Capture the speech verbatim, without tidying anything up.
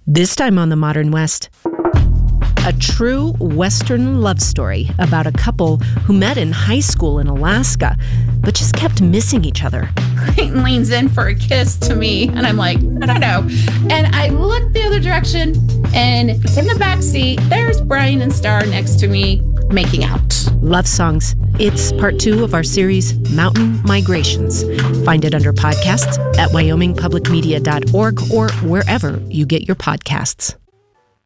This time on the Modern West, a true Western love story about a couple who met in high school in Alaska, but just kept missing each other. Clayton leans in for a kiss to me, and I'm like, no, no, no. And I look the other direction, and in the back seat, there's Brian and Star next to me making out. Love Songs. It's part two of our series, Mountain Migrations. Find it under podcasts at wyoming public media dot org or wherever you get your podcasts.